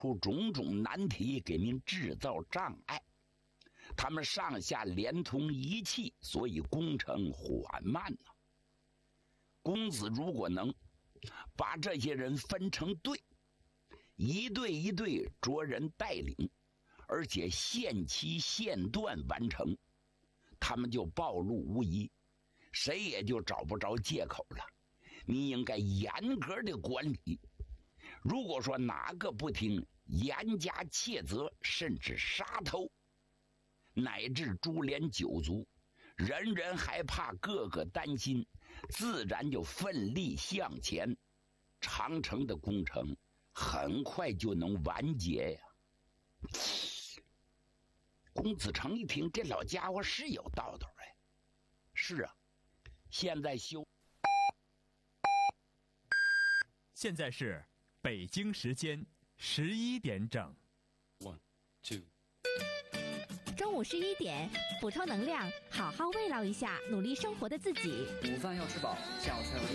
出种种难题，给您制造障碍。他们上下连通一气，所以工程缓慢呢。公子如果能把这些人分成队，一队一队着人带领，而且限期限段完成，他们就暴露无遗，谁也就找不着借口了。你应该严格的管理，如果说哪个不听，严加切责，甚至杀头，乃至株连九族，人人害怕，个个担心，自然就奋力向前，长城的工程很快就能完结呀。公子成一听，这老家伙是有道道哎。是啊，现在现在是北京时间11点整。 1, 2。 中午11点，补充能量，好好慰劳一下努力生活的自己。 午饭要吃饱，下午才有